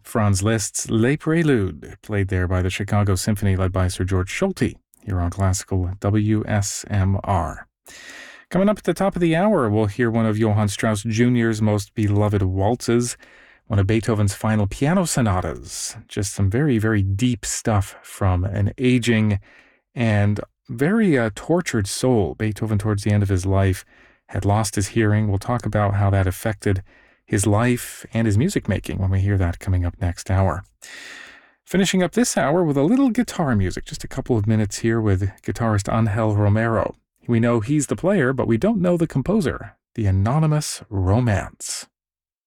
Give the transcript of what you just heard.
Franz Liszt's Les Préludes, played there by the Chicago Symphony led by Sir George Solti, here on Classical WSMR. Coming up at the top of the hour, we'll hear one of Johann Strauss Jr.'s most beloved waltzes, one of Beethoven's final piano sonatas. Just some very, very deep stuff from an aging and very tortured soul. Beethoven, towards the end of his life, had lost his hearing. We'll talk about how that affected his life and his music making when we hear that coming up next hour. Finishing up this hour with a little guitar music, just a couple of minutes here with guitarist Angel Romero. We know he's the player, but we don't know the composer. The Anonymous Romance.